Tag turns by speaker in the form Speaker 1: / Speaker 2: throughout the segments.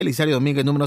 Speaker 1: Belisario Domínguez, número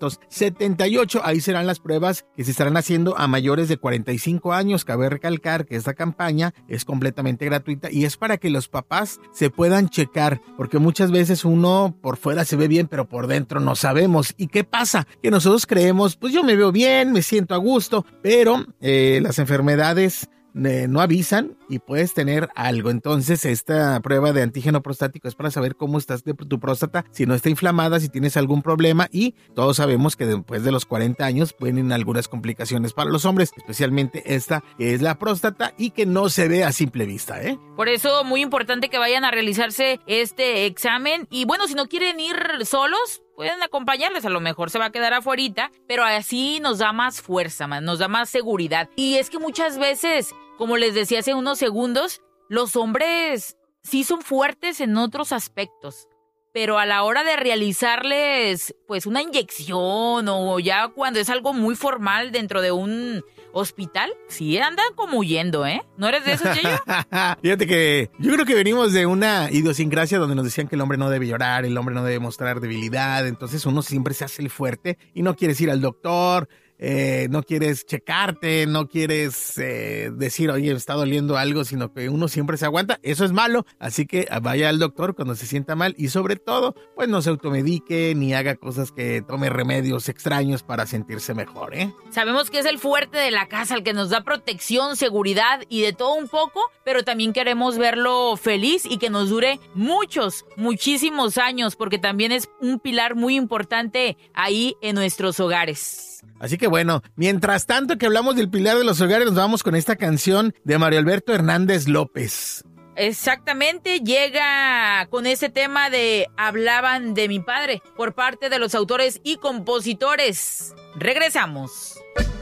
Speaker 1: 678. Ahí serán las pruebas que se estarán haciendo a mayores de 45 años. Cabe recalcar que esta campaña es completamente gratuita y es para que los papás se puedan checar, porque muchas veces uno por fuera se ve bien, pero por dentro no sabemos. ¿Y qué pasa? Que nosotros creemos, pues yo me veo bien, me siento a gusto, pero las enfermedades no avisan y puedes tener algo. Entonces esta prueba de antígeno prostático es para saber cómo estás de tu próstata, si no está inflamada, si tienes algún problema, y todos sabemos que después de los 40 años pueden algunas complicaciones para los hombres, especialmente esta que es la próstata y que no se ve a simple vista, ¿eh?
Speaker 2: Por eso muy importante que vayan a realizarse este examen y bueno, si no quieren ir solos, pueden acompañarles, a lo mejor se va a quedar afuerita, pero así nos da más fuerza, nos da más seguridad. Y es que muchas veces, como les decía hace unos segundos, los hombres sí son fuertes en otros aspectos, pero a la hora de realizarles pues una inyección o ya cuando es algo muy formal dentro de un hospital, sí andan como huyendo, ¿eh? ¿No eres de esos, Yeyo?
Speaker 1: Fíjate que yo creo que venimos de una idiosincrasia donde nos decían que el hombre no debe llorar, el hombre no debe mostrar debilidad, entonces uno siempre se hace el fuerte y no quieres ir al doctor, no quieres checarte, no quieres decir, oye, me está doliendo algo, sino que uno siempre se aguanta. Eso es malo, así que vaya al doctor cuando se sienta mal y sobre todo, pues no se automedique ni haga cosas que tome remedios extraños para sentirse mejor, ¿eh?
Speaker 2: Sabemos que es el fuerte de la casa, el que nos da protección, seguridad y de todo un poco, pero también queremos verlo feliz y que nos dure muchísimos años, porque también es un pilar muy importante ahí en nuestros hogares.
Speaker 1: Así que bueno, mientras tanto que hablamos del pilar de los hogares, nos vamos con esta canción de Mario Alberto Hernández López.
Speaker 2: Exactamente, llega con ese tema de Hablaban de mi padre por parte de los autores y compositores. Regresamos.